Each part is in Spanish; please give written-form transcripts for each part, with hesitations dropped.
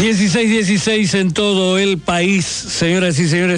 16:16 en todo el país, señoras y señores.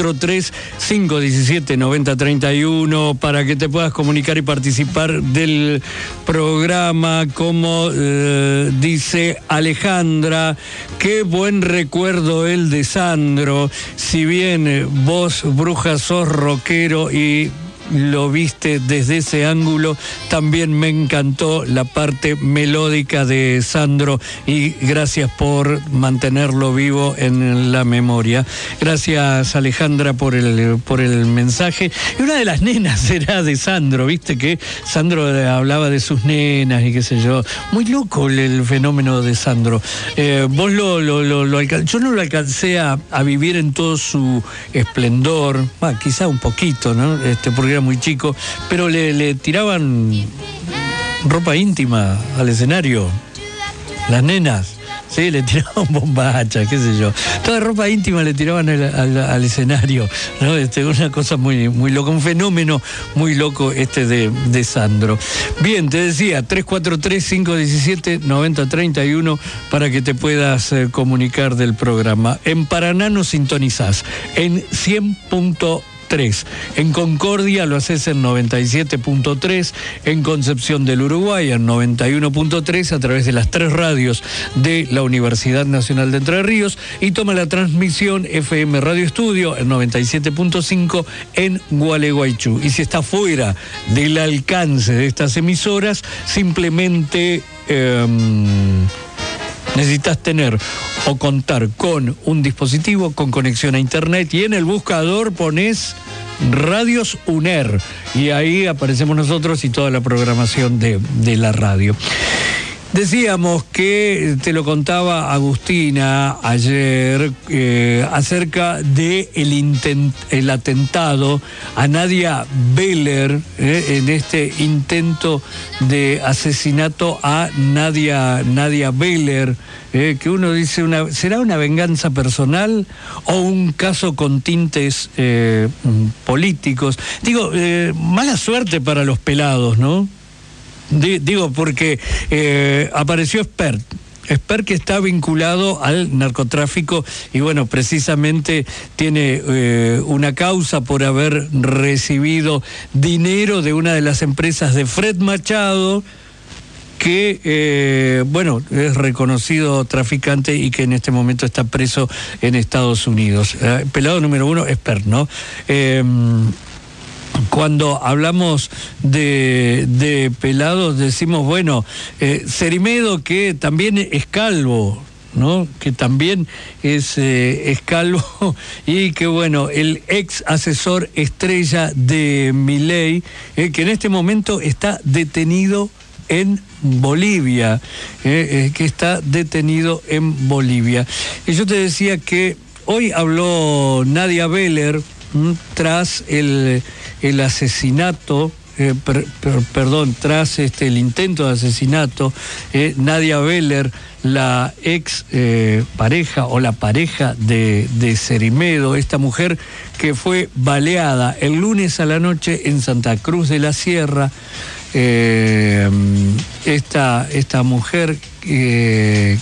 343-517-9031 para que te puedas comunicar y participar del programa. Como dice Alejandra, qué buen recuerdo el de Sandro. Si bien vos, bruja, sos rockero y lo viste desde ese ángulo, también me encantó la parte melódica de Sandro, y gracias por mantenerlo vivo en la memoria. Gracias, Alejandra, por el mensaje. Y una de las nenas era de Sandro, viste que Sandro hablaba de sus nenas y qué sé yo. Muy loco el fenómeno de Sandro. Vos yo no lo alcancé a vivir en todo su esplendor, quizá un poquito, ¿no? Porque era muy chico, pero le tiraban ropa íntima al escenario, las nenas, sí, le tiraban bombachas, qué sé yo, toda ropa íntima le tiraban al escenario, ¿no? Una cosa muy, muy loca, un fenómeno muy loco de Sandro. Bien, te decía, 343-517-9031 para que te puedas comunicar del programa. En Paraná nos sintonizás en 100.3. En Concordia lo haces en 97.3, en Concepción del Uruguay en 91.3 a través de las 3 radios de la Universidad Nacional de Entre Ríos, y toma la transmisión FM Radio Estudio en 97.5 en Gualeguaychú. Y si está fuera del alcance de estas emisoras, simplemente necesitas tener o contar con un dispositivo con conexión a internet, y en el buscador pones Radios UNER y ahí aparecemos nosotros y toda la programación de la radio. Decíamos que te lo contaba Agustina ayer acerca de el atentado a Nadia Beller, en este intento de asesinato a Nadia Beller, que uno dice, ¿será una venganza personal o un caso con tintes políticos? Digo, mala suerte para los pelados, ¿no? Digo, porque apareció Espert, que está vinculado al narcotráfico y bueno, precisamente tiene una causa por haber recibido dinero de una de las empresas de Fred Machado, que es reconocido traficante y que en este momento está preso en Estados Unidos. Pelado número 1, Espert, ¿no? Cuando hablamos de pelados decimos, Cerimedo, que también es calvo, ¿no? Que también es calvo, y que el ex asesor estrella de Milei, que en este momento está detenido en Bolivia, Y yo te decía que hoy habló Nadia Beller tras el asesinato, tras el intento de asesinato. Nadia Beller, la ex pareja o la pareja de Cerimedo, esta mujer que fue baleada el lunes a la noche en Santa Cruz de la Sierra. Esta mujer que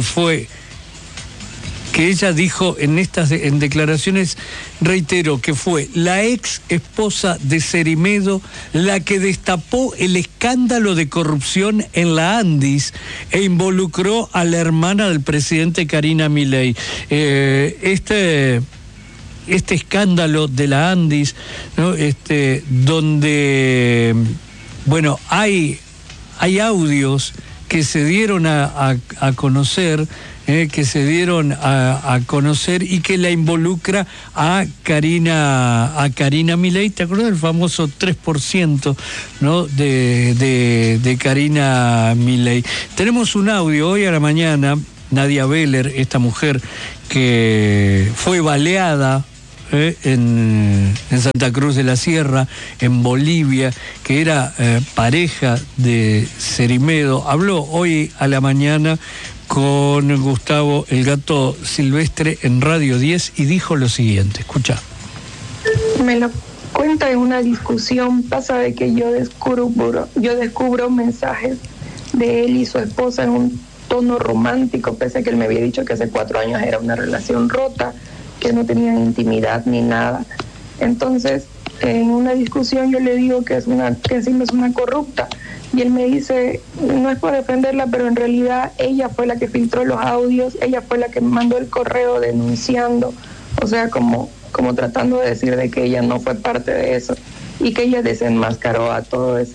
ella dijo en declaraciones, reitero, que fue la ex esposa de Cerimedo la que destapó el escándalo de corrupción en la Andis e involucró a la hermana del presidente, Karina Milei. Este escándalo de la Andis, ¿no? Donde hay audios que se dieron a conocer, que se dieron a conocer y que la involucra a Karina Milei. ¿Te acuerdas del famoso 3%, ¿no? de Karina Milei? Tenemos un audio hoy a la mañana. Nadia Beller, esta mujer que fue baleada en Santa Cruz de la Sierra, en Bolivia, que era pareja de Cerimedo, habló hoy a la mañana con Gustavo el Gato Silvestre en Radio 10 y dijo lo siguiente. Escucha. Me lo cuenta en una discusión, pasa de que yo descubro mensajes de él y su esposa en un tono romántico, pese a que él me había dicho que hace 4 años era una relación rota, que no tenían intimidad ni nada. Entonces, en una discusión yo le digo que encima es una corrupta, y él me dice, no es por defenderla, pero en realidad ella fue la que filtró los audios, ella fue la que mandó el correo denunciando, o sea, como tratando de decir de que ella no fue parte de eso, y que ella desenmascaró a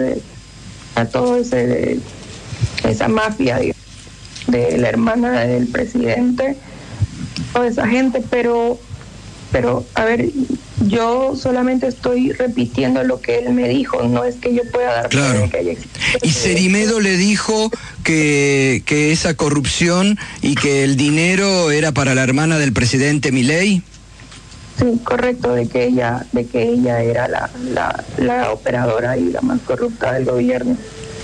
esa mafia de la hermana del presidente, toda esa gente, pero a ver, yo solamente estoy repitiendo lo que él me dijo, no es que yo pueda dar claro. de que haya existido. Y Cerimedo le dijo que esa corrupción y que el dinero era para la hermana del presidente Milei. Sí, correcto, de que ella era la operadora y la más corrupta del gobierno.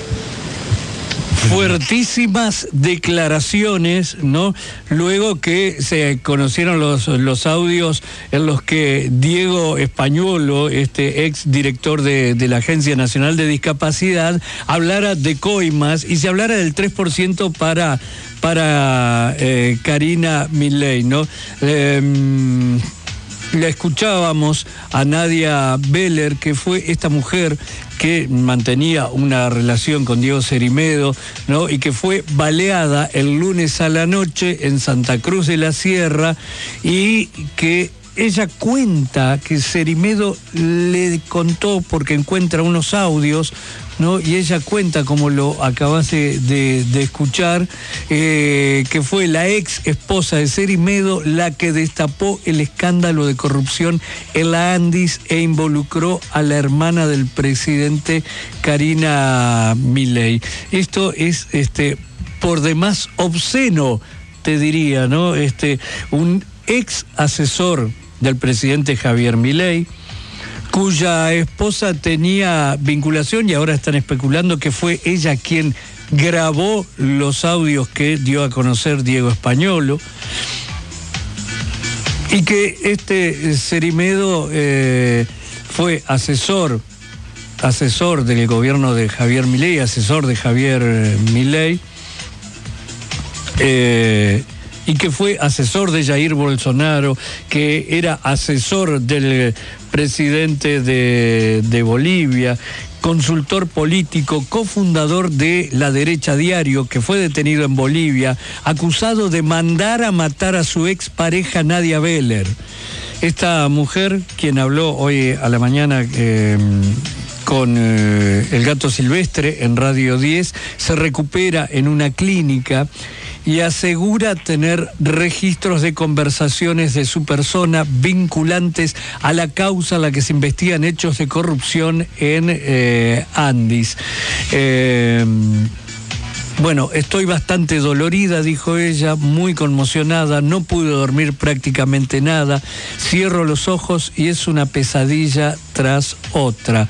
Fuertísimas declaraciones, ¿no? Luego que se conocieron los audios en los que Diego Españolo, ex director de la Agencia Nacional de Discapacidad, hablara de coimas y se hablara del 3% para Karina Milei, ¿no? La escuchábamos a Nadia Beller, que fue esta mujer que mantenía una relación con Diego Cerimedo, ¿no? Y que fue baleada el lunes a la noche en Santa Cruz de la Sierra, y que ella cuenta que Cerimedo le contó, porque encuentra unos audios, ¿no? Y ella cuenta, como lo acabas de escuchar, que fue la ex esposa de Cerimedo la que destapó el escándalo de corrupción en la Andis e involucró a la hermana del presidente, Karina Milei. Esto es por demás obsceno, te diría, ¿no? Un ex asesor del presidente Javier Milei, cuya esposa tenía vinculación, y ahora están especulando que fue ella quien grabó los audios que dio a conocer Diego Españolo, y que Cerimedo fue asesor del gobierno de Javier Milei, asesor de Javier Milei, y que fue asesor de Jair Bolsonaro, que era asesor del presidente de Bolivia, consultor político, cofundador de La Derecha Diario, que fue detenido en Bolivia, acusado de mandar a matar a su expareja Nadia Beller. Esta mujer, quien habló hoy a la mañana con El Gato Silvestre en Radio 10, se recupera en una clínica y asegura tener registros de conversaciones de su persona vinculantes a la causa a la que se investigan hechos de corrupción en Andis. Bueno, estoy bastante dolorida, dijo ella, muy conmocionada, no pude dormir prácticamente nada, cierro los ojos y es una pesadilla tras otra.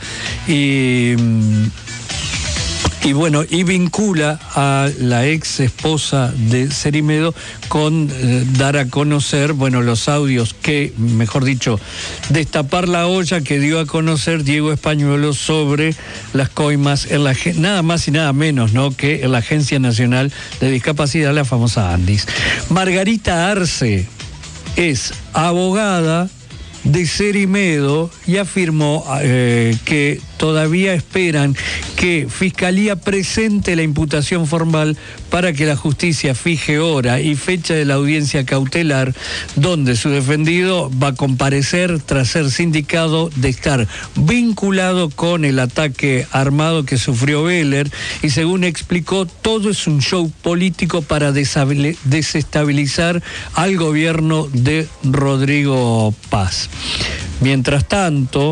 Y bueno, y vincula a la ex esposa de Cerimedo con dar a conocer, bueno, los audios que, mejor dicho, destapar la olla que dio a conocer Diego Españolo sobre las coimas en nada más y nada menos, ¿no?, que en la Agencia Nacional de Discapacidad, la famosa Andis. Margarita Arce es abogada de Cerimedo y afirmó que todavía esperan que Fiscalía presente la imputación formal para que la justicia fije hora y fecha de la audiencia cautelar, donde su defendido va a comparecer tras ser sindicado de estar vinculado con el ataque armado que sufrió Beller, y según explicó, todo es un show político para desestabilizar al gobierno de Rodrigo Paz. Mientras tanto,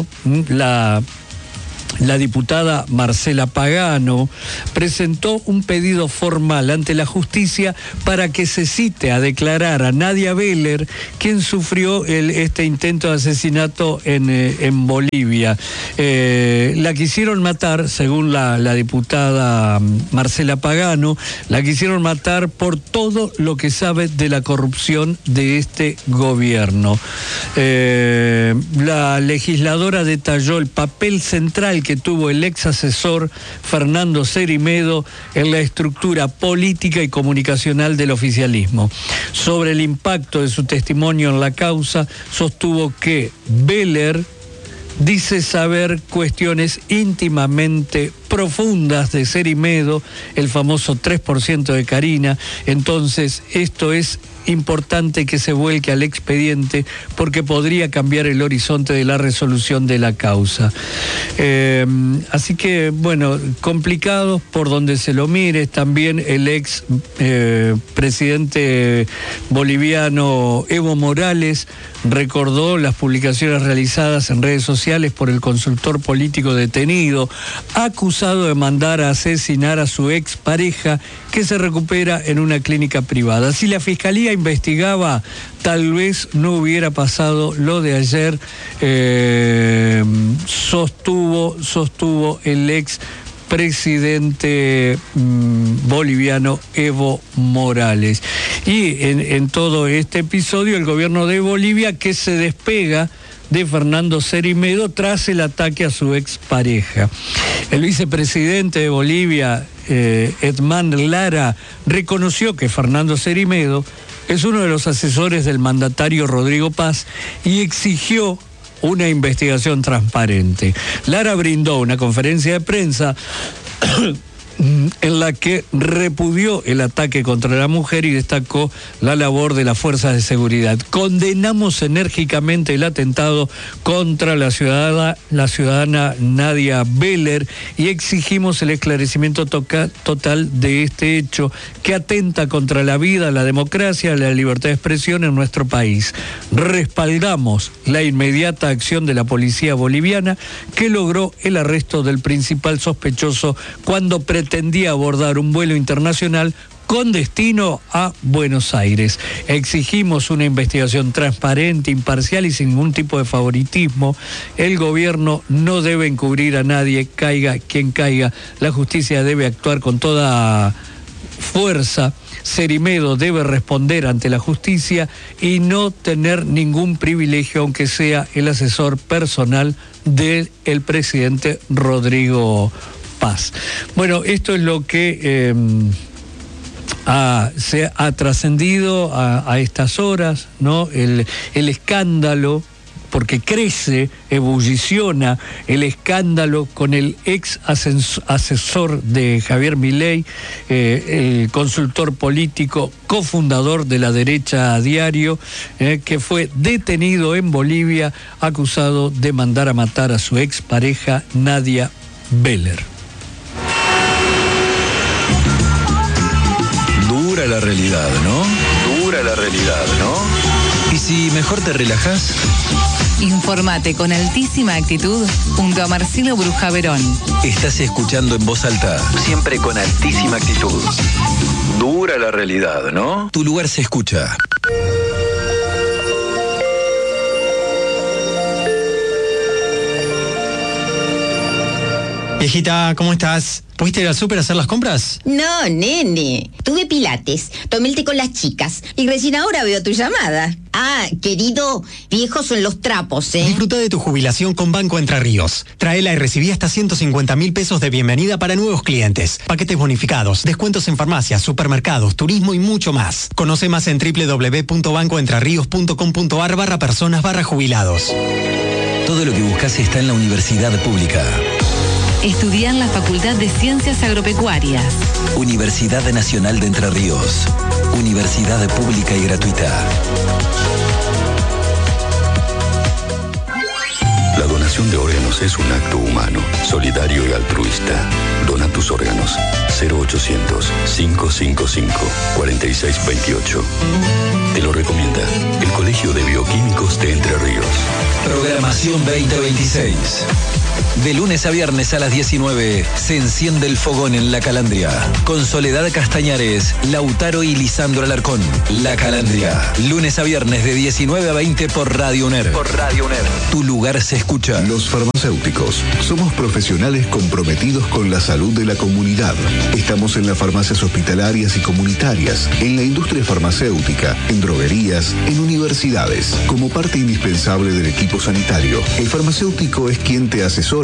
la diputada Marcela Pagano presentó un pedido formal ante la justicia para que se cite a declarar a Nadia Beller, quien sufrió este intento de asesinato en Bolivia. La quisieron matar, según la diputada Marcela Pagano, la quisieron matar por todo lo que sabe de la corrupción de este gobierno. La legisladora detalló el papel central que tuvo el ex asesor Fernando Cerimedo en la estructura política y comunicacional del oficialismo. Sobre el impacto de su testimonio en la causa, sostuvo que Beller dice saber cuestiones íntimamente profundas de Cerimedo, el famoso 3% de Carina. Entonces, esto es importante que se vuelque al expediente porque podría cambiar el horizonte de la resolución de la causa. Así que, bueno, complicados por donde se lo mire. También el ex presidente boliviano Evo Morales recordó las publicaciones realizadas en redes sociales por el consultor político detenido, acusado de mandar a asesinar a su expareja, que se recupera en una clínica privada. Si la fiscalía investigaba, tal vez no hubiera pasado lo de ayer, sostuvo el ex presidente boliviano Evo Morales. Y en todo este episodio, el gobierno de Bolivia, que se despega de Fernando Cerimedo tras el ataque a su expareja. El vicepresidente de Bolivia, Edmán Lara, reconoció que Fernando Cerimedo es uno de los asesores del mandatario Rodrigo Paz y exigió una investigación transparente. Lara brindó una conferencia de prensa en la que repudió el ataque contra la mujer y destacó la labor de las fuerzas de seguridad. Condenamos enérgicamente el atentado contra la ciudadana Nadia Beller y exigimos el esclarecimiento total de este hecho que atenta contra la vida, la democracia y la libertad de expresión en nuestro país. Respaldamos la inmediata acción de la policía boliviana, que logró el arresto del principal sospechoso cuando pretendía abordar un vuelo internacional con destino a Buenos Aires. Exigimos una investigación transparente, imparcial y sin ningún tipo de favoritismo. El gobierno no debe encubrir a nadie, caiga quien caiga. La justicia debe actuar con toda fuerza. Cerimedo debe responder ante la justicia y no tener ningún privilegio, aunque sea el asesor personal del presidente Rodrigo Paz. Bueno, esto es lo que se ha trascendido a estas horas, ¿no? El escándalo, porque crece, ebulliciona el escándalo con el ex asesor de Javier Milei, el consultor político, cofundador de La Derecha a Diario, que fue detenido en Bolivia acusado de mandar a matar a su expareja Nadia Beller. Dura la realidad, ¿no? Dura la realidad, ¿no? ¿Y si mejor te relajás? Informate con altísima actitud junto a Marcelo Bruja Verón. Estás escuchando en voz alta, siempre con altísima actitud. Dura la realidad, ¿no? Tu lugar se escucha. Viejita, ¿cómo estás? ¿Pudiste ir al súper a hacer las compras? No, nene. Tuve pilates, tomé el té con las chicas y recién ahora veo tu llamada. Ah, querido, viejos son los trapos, ¿eh? Disfruta de tu jubilación con Banco Entre Ríos. Traela y recibí hasta 150.000 pesos de bienvenida para nuevos clientes. Paquetes bonificados, descuentos en farmacias, supermercados, turismo y mucho más. Conoce más en www.bancoentrerios.com.ar/personas/jubilados. Todo lo que buscas está en la universidad pública. Estudia en la Facultad de Ciencias Agropecuarias. Universidad Nacional de Entre Ríos. Universidad pública y gratuita. La donación de órganos es un acto humano, solidario y altruista. Dona tus órganos. 0800-555-4628. Te lo recomienda el Colegio de Bioquímicos de Entre Ríos. Programación 2026. De lunes a viernes a las 19 se enciende el fogón en La Calandria. Con Soledad Castañares, Lautaro y Lisandro Alarcón. La Calandria. Lunes a viernes de 19 a 20 por Radio UNER. Tu lugar se escucha. Los farmacéuticos somos profesionales comprometidos con la salud de la comunidad. Estamos en las farmacias hospitalarias y comunitarias, en la industria farmacéutica, en droguerías, en universidades. Como parte indispensable del equipo sanitario, el farmacéutico es quien te asesora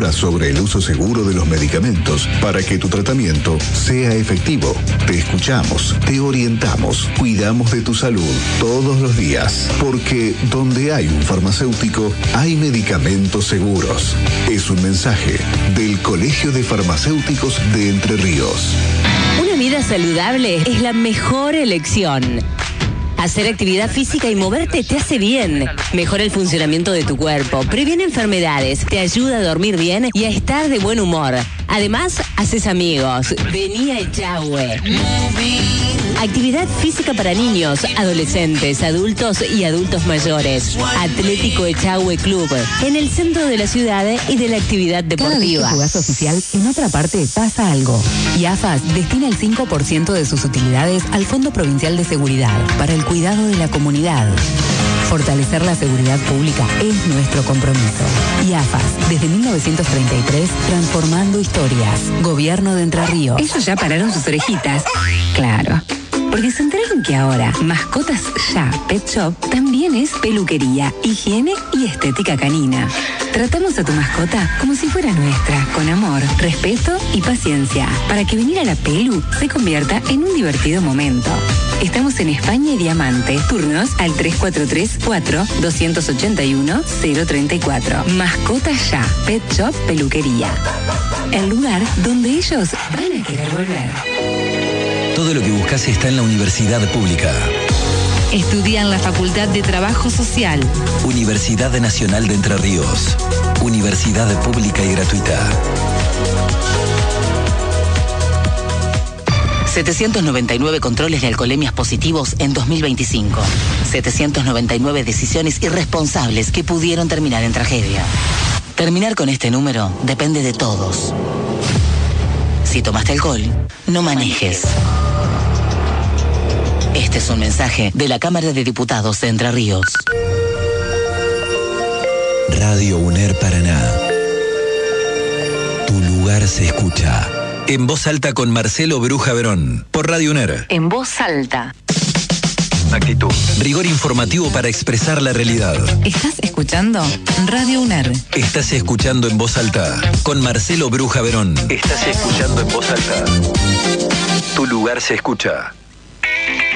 asesora sobre el uso seguro de los medicamentos para que tu tratamiento sea efectivo. Te escuchamos, te orientamos, cuidamos de tu salud todos los días, porque donde hay un farmacéutico, hay medicamentos seguros. Es un mensaje del Colegio de Farmacéuticos de Entre Ríos. Una vida saludable es la mejor elección. Hacer actividad física y moverte te hace bien. Mejora el funcionamiento de tu cuerpo, previene enfermedades, te ayuda a dormir bien y a estar de buen humor. Además, haces amigos. Vení a Echagüe. Actividad física para niños, adolescentes, adultos y adultos mayores. Atlético Echagüe Club, en el centro de la ciudad y de la actividad deportiva. Cada vez que jugás oficial, en otra parte pasa algo. Y AFAS destina el 5% de sus utilidades al Fondo Provincial de Seguridad para el cuidado de la comunidad. Fortalecer la seguridad pública es nuestro compromiso. Y AFAS, desde 1933, transformando historias. Gobierno de Entre Ríos. Ellos ya pararon sus orejitas. Claro. Porque se enteraron que ahora Mascotas Ya Pet Shop también es peluquería, higiene y estética canina. Tratamos a tu mascota como si fuera nuestra, con amor, respeto y paciencia, para que venir a la pelu se convierta en un divertido momento. Estamos en España y Diamante. Turnos al 3434-281-034. Mascotas Ya Pet Shop Peluquería. El lugar donde ellos van a querer volver. Todo lo que buscas está en la Universidad Pública. Estudia en la Facultad de Trabajo Social. Universidad Nacional de Entre Ríos. Universidad pública y gratuita. 799 controles de alcoholemias positivos en 2025. 799 decisiones irresponsables que pudieron terminar en tragedia. Terminar con este número depende de todos. Si tomaste alcohol, no manejes. Este es un mensaje de la Cámara de Diputados de Entre Ríos. Radio UNER Paraná. Tu lugar se escucha. En voz alta con Marcelo Bruja Verón. Por Radio UNER. En voz alta. Actitud. Rigor informativo para expresar la realidad. ¿Estás escuchando? Radio UNER. Estás escuchando En Voz Alta con Marcelo Bruja Verón. Estás escuchando En Voz Alta. Tu lugar se escucha.